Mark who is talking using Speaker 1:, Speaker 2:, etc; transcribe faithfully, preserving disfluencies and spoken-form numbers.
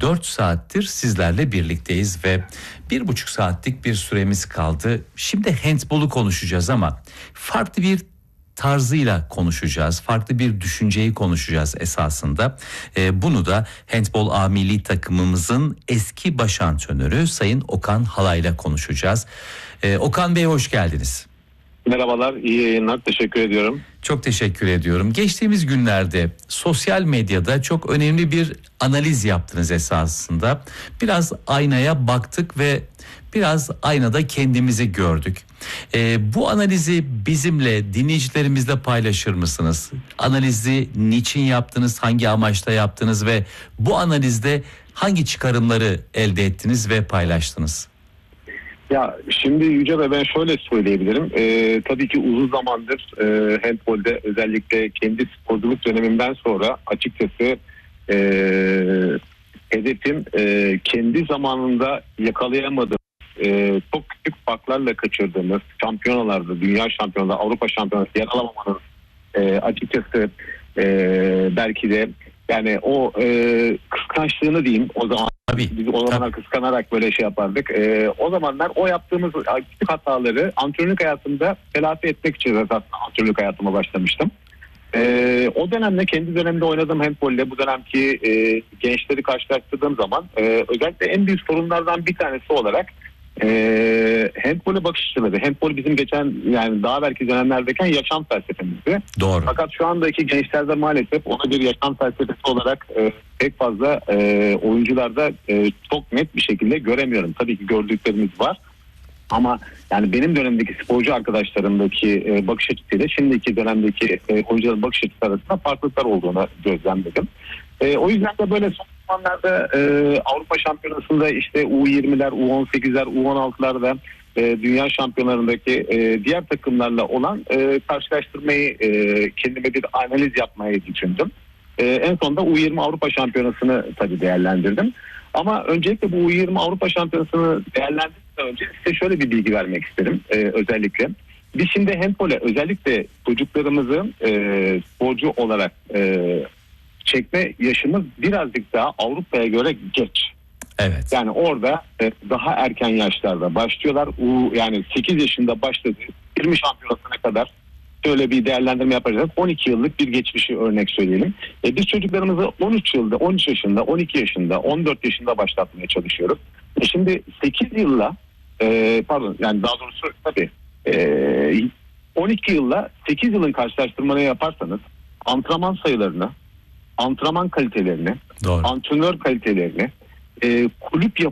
Speaker 1: dört saattir sizlerle birlikteyiz ve bir buçuk saatlik bir süremiz kaldı. Şimdi handbolu konuşacağız ama farklı bir tarzıyla konuşacağız. Farklı bir düşünceyi konuşacağız esasında. Ee, bunu da Handbol A milli takımımızın eski baş antrenörü Sayın Okan Halay'la konuşacağız. Ee, Okan Bey hoş geldiniz.
Speaker 2: Merhabalar, iyi yayınlar. Teşekkür ediyorum.
Speaker 1: Çok teşekkür ediyorum. Geçtiğimiz günlerde sosyal medyada çok önemli bir analiz yaptınız esasında. Biraz aynaya baktık ve biraz aynada kendimizi gördük. Ee, bu analizi bizimle, dinleyicilerimizle paylaşır mısınız? Analizi niçin yaptınız, hangi amaçla yaptınız ve bu analizde hangi çıkarımları elde ettiniz ve paylaştınız?
Speaker 2: Ya şimdi Yüce Bey, ben şöyle söyleyebilirim. Ee, tabii ki uzun zamandır e, handbolde özellikle kendi sporculuk dönemimden sonra açıkçası e, hedefim e, kendi zamanında yakalayamadığımız, e, çok küçük farklarla kaçırdığımız şampiyonalarda, dünya şampiyonada, Avrupa şampiyonası yer alamamanın e, açıkçası e, belki de yani o e, kıskançlığını diyeyim o zaman.
Speaker 1: Tabii,
Speaker 2: Biz o zamanlar
Speaker 1: tabii.
Speaker 2: kıskanarak böyle şey yapardık. Ee, o zamanlar o yaptığımız küçük hataları antrenörlük hayatımda telafi etmek için aslında antrenörlük hayatıma başlamıştım. Ee, o dönemde kendi dönemde oynadığım handbolle bu dönemki e, gençleri karşılaştırdığım zaman e, özellikle en büyük sorunlardan bir tanesi olarak e, handbole bakış açıları. Handbol bizim geçen yani daha belki dönemlerdeyken yaşam felsefemizdi.
Speaker 1: Doğru.
Speaker 2: Fakat şu andaki gençlerde maalesef ona bir yaşam felsefesi olarak e, pek fazla e, oyuncularda e, çok net bir şekilde göremiyorum. Tabii ki gördüklerimiz var. Ama yani benim dönemdeki sporcu arkadaşlarımdaki e, bakış açısıyla şimdiki dönemdeki e, oyuncuların bakış açısı arasında farklılıklar olduğunu gözlemledim. E, o yüzden de böyle son zamanlarda e, Avrupa Şampiyonası'nda işte U yirmiler, U on sekizler, U on altılar ve e, dünya şampiyonlarındaki e, diğer takımlarla olan e, karşılaştırmayı e, kendime bir analiz yapmaya düşündüm. E, en sonunda U yirmi Avrupa Şampiyonası'nı tabii değerlendirdim. Ama öncelikle bu U yirmi Avrupa Şampiyonası'nı değerlendirmeden önce size şöyle bir bilgi vermek isterim e, özellikle. Biz şimdi handbole özellikle çocuklarımızı e, sporcu olarak e, çekme yaşımız birazcık daha Avrupa'ya göre geç.
Speaker 1: Evet.
Speaker 2: Yani orada e, daha erken yaşlarda başlıyorlar. U, yani sekiz yaşında başladı. yirmi şampiyonasına kadar şöyle bir değerlendirme yapacağız. on iki yıllık bir geçmişi örnek söyleyelim. E, biz çocuklarımızı on üç yılda, on üç yaşında, on iki yaşında, on dört yaşında başlatmaya çalışıyoruz. E, şimdi sekiz yılla e, pardon yani daha doğrusu tabii e, on iki yılla sekiz yılın karşılaştırmanı yaparsanız antrenman sayılarını, antrenman kalitelerini,
Speaker 1: Doğru.
Speaker 2: antrenör kalitelerini, e, kulüp yapı